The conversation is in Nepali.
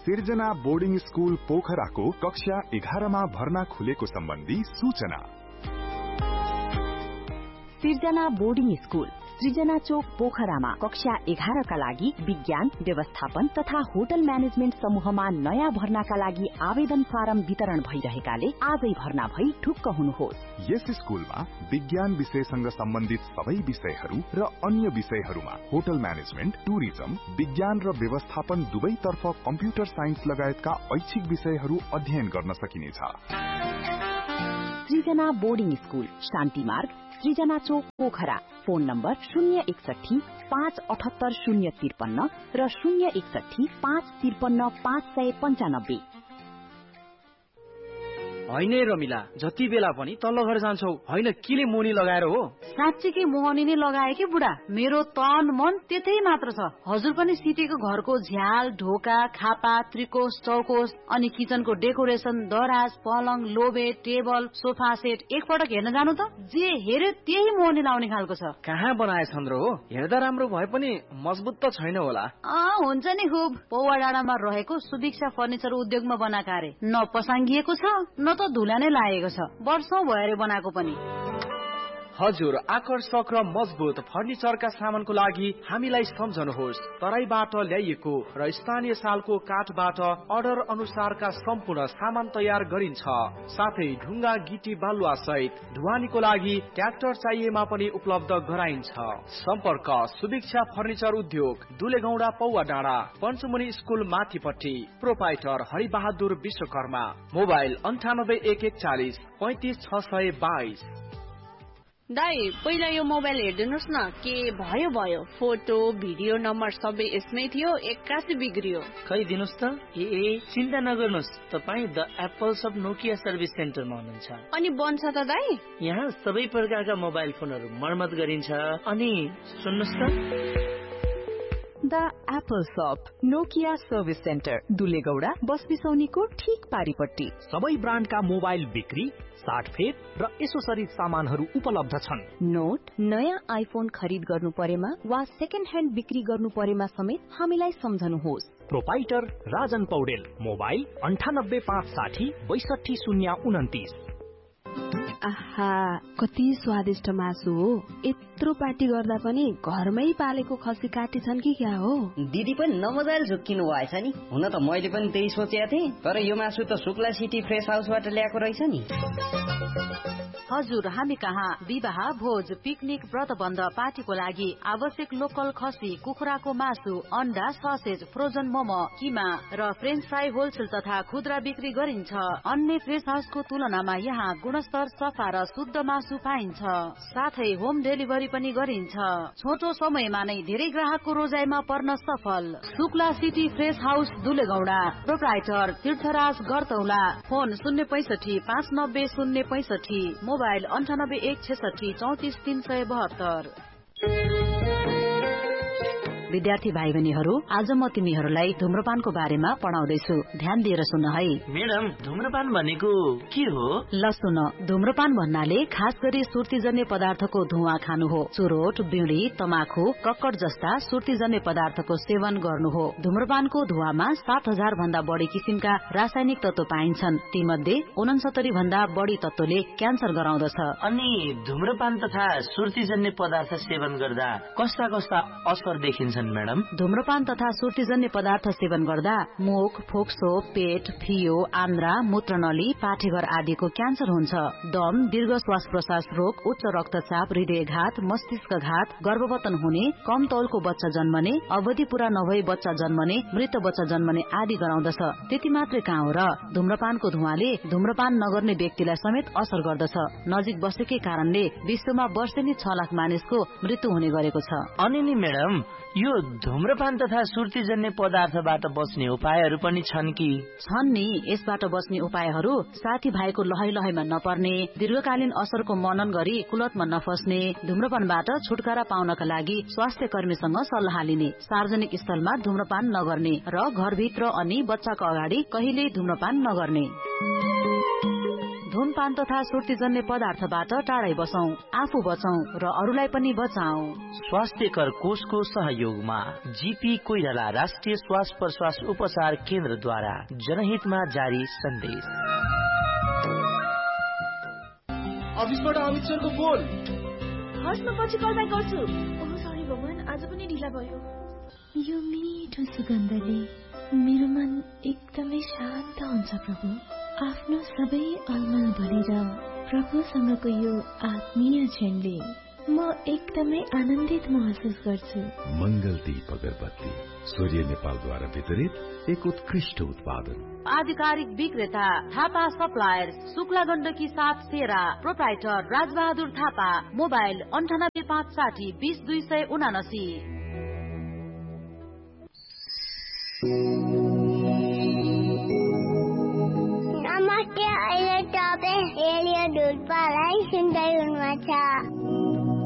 सिर्जना बोर्डिङ स्कूल पोखराको कक्षा 11 मा भर्ना खुलेको सम्बन्धी सूचना। सिर्जना बोर्डिङ स्कूल सृजना चोक पोखरामा कक्षा 11 का लागि विज्ञान, व्यवस्थापन तथा होटल म्यानेजमेन्ट समूहमा नयाँ भर्नाका लागि आवेदन फारम वितरण भइरहेकाले आजै भर्ना भई ढुक्क हुनुहोस्। यस स्कूलमा विज्ञान विषयसँग सम्बन्धित सबै विषयहरू र अन्य विषयहरूमा होटल म्यानेजमेन्ट, टुरिज्म, विज्ञान र व्यवस्थापन दुवैतर्फ कम्प्युटर साइन्स लगायतका ऐच्छिक विषयहरू अध्ययन गर्न सकिनेछ। सृजना बोर्डिङ स्कूल शान्ति मार्ग सृजना चोक पोखरा। फोन नम्बर 061 578 053 र 061 553 595। होइन रमिला, जति बेला पनि तल्लो घर जान्छौ, होइन किले मोनी लगाएर हो? साँच्चीकै मोहनी नै लगाए कि बुढा, मेरो तन मन त्यतै मात्र छ। हजुर पनि सिटीको घरको झ्याल, ढोका, खापा, त्रिकोस, चौकोस अनि किचनको डेकोरेसन, दराज, पलङ, लोबे, टेबल, सोफा सेट एकपटक हेर्न जानु त। जे हेर्यो त्यही मोहनी लाउने खालको छ। कहाँ बनाएछन् र हो? हेर्दा राम्रो भए पनि मजबुत त छैन होला। हुन्छ नि खुब। पौवा डाँडामा रहेको सुभिक्षा फर्निचर उद्योगमा बनाएको अरे। न पसाङ्गिएको छ न त धुला नै लागेको छ। वर्षौं भयो बनाएको पनि। हजुर, आकर्षक र मजबुत फर्निचरका सामानको लागि हामीलाई सम्झनुहोस्। तराईबाट ल्याइएको र स्थानीय सालको काठबाट अर्डर अनुसारका सम्पूर्ण सामान तयार गरिन्छ। साथै ढुङ्गा, गिटी, बालुवा सहित ढुवानीको लागि ट्र्याक्टर चाहिएमा पनि उपलब्ध गराइन्छ। सम्पर्क सुभिक्षा फर्निचर उद्योग, दुलेगौडा, पौवा डाँडा, पञ्चमुनि स्कूल माथिपट्टि। प्रोपाइटर हरिबहादुर विश्वकर्मा। मोबाइल 98 141 35 622। दाइ, पहिला यो मोबाइल हेरिदिनुहोस् न। के भयो भयो, फोटो भिडियो नम्बर सबै यसमै थियो, 81 बिग्रियो। खै दिनुहोस् त। चिन्ता नगर्नुहोस्, तपाईँ the Apple shop Nokia service सेन्टरमा हुनुहुन्छ। अनि बन्छ त दाइ? यहाँ सबै प्रकारका मोबाइल फोनहरू मर्मत गरिन्छ। अनि सुन्नुहोस् त, the Apple shop Nokia service centre, दुलेगौडा, बसबिसौनीको ठीक पारिपट्टि। सबै ब्रान्डका मोबाइल बिक्री, साटफेर र एसोसरिज सामानहरू उपलब्ध छन्। नोट, नयाँ आइफोन खरिद गर्नु परेमा वा सेकेन्ड ह्यान्ड बिक्री गर्नु परेमा समेत हामीलाई सम्झनुहोस्। प्रोपाइटर राजन पौडेल। मोबाइल 98 560 62 029। आहा, कति स्वादिष्ट मासु हो। यत्रो पार्टी गर्दा पनि घरमै पालेको खसी काटी छन् कि क्या हो? दिदी पनि नमजाले झुक्किनु भएछ नि। हुन त मैले पनि त्यही सोचेको थिएँ, तर यो मासु त शुक्ला सिटी फ्रेस हाउसबाट ल्याएको रहेछ नि। हजुर, हामी कहाँ विवाह, भोज, पिकनिक, व्रतबन्ध, पार्टीको लागि आवश्यक लोकल खसी, कुखुराको मासु, अन्डा, ससेज, फ्रोजन मोमो, किमा र फ्रेन्च फ्राई होलसेल तथा खुद्रा बिक्री गरिन्छ। अन्य फ्रेस हाउसको तुलनामा यहाँ गुणस्तर, सफा र शुद्ध मासु पाइन्छ। साथै होम डेलिभरी पनि गरिन्छ। छोटो समयमा नै धेरै ग्राहकको रोजाइमा पर्न सफल। Shukla city fresh house, दुलेगौडा। Proprietor तीर्थराज गर्तौला। फोन 065 590 065। मोबाइल 98 166 34 372। विद्यार्थी भाइ बहिनीहरू, आज म तिमीहरूलाई धुम्रपानको बारेमा पढाउँदैछु। ध्यान दिएर सुन है। मैडम, धुम्रपान भनेको के हो? ल सुन, धुम्रपान भन्नाले खास गरी सुर्तीजन्य पदार्थको धुवा खानु हो। चुरोट, बिउडी, तमाखु, कक्कड जस्ता सुर्तीजन्य पदार्थको सेवन गर्नु हो। धुम्रपानको धुवामा 7000 भन्दा बढी किसिमका रासायनिक तत्व पाइन्छन्। तीमध्ये 69 भन्दा बढी तत्वले क्यान्सर गराउँदछ। अनि धुम्रपान तथा सुर्तीजन्य पदार्थ सेवन गर्दा कस्ता कस्ता असर देखिन्छ मैडम? धुम्रपान तथा सुर्तीजन्य पदार्थ सेवन गर्दा मुख, फोक्सो, पेट, फियो, आन्द्रा, मूत्रनली, पाठेघर आदिको क्यान्सर हुन्छ। दम, दीर्घ श्वास प्रश्वास रोग, उच्च रक्तचाप, हृदयघात, मस्तिष्कघात, गर्भवतन हुने, कम तौलको बच्चा जन्मने, अवधि पूरा नभई बच्चा जन्मने, मृत बच्चा जन्मने आदि गराउँदछ। त्यति मात्रै कहाँ हो र, धुम्रपानको धुवाले धुम्रपान नगर्ने व्यक्तिलाई समेत असर गर्दछ। नजिक बसेकै कारणले विश्वमा वर्षेनी 6 लाख मानिसको मृत्यु हुने गरेको छ। अनि नि मैडम, यो धुम्रपान तथा सुर्तीजन्य पदार्थबाट बच्ने उपायहरू पनि छन् कि? छन् नि। यसबाट बच्ने उपायहरू साथी भाइको लहै लहैमा नपर्ने, दीर्घकालीन असरको मनन गरी कुलतमा नफस्ने, धुम्रपानबाट छुटकारा पाउनका लागि स्वास्थ्य कर्मीसँग सल्लाह लिने, सार्वजनिक स्थलमा धुम्रपान नगर्ने र घरभित्र अनि बच्चाको अगाडि कहिल्यै धुम्रपान नगर्ने। धुन धूमपान तथा सुर्तीजन्य पदार्थबाट टाढै बसौं, आफू बचौं र अरूलाई पनि बचाऊ। स्वास्थ्यकर कोषको सहयोगमा जीपी कोइराला राष्ट्रिय श्वास प्रश्वास उपचार केन्द्रद्वारा जनहितमा जारी सन्देश। अफिसबाट अमित सरको फोन। हस्, म पछि कल ब्याक गर्छु। ओह सरी भगवान, आज पनि ढिला भयो। यो मिठो सुगन्धले मेरो मन एकदमै शान्त हुन्छ प्रभु। आफ्नो सबै अलमल भरेर प्रभुसँगको यो आत्मीय क्षणले म एकदमै आनन्दित महसुस गर्छु। मंगल दीप अगरबत्ती सूर्य नेपालद्वारा वितरित एक उत्कृष्ट उत्पादन। आधिकारिक विक्रेता थापा सप्लायर, शुक्ला गण्डकी 7 सेरा, प्रोप्राइटर राजबहादुर थापा, मोबाइल 9856 20279। नमस्ते, अहिले तपाईँ रेडियो ढुल्पालाई सुन्दै हुनुहुन्छ।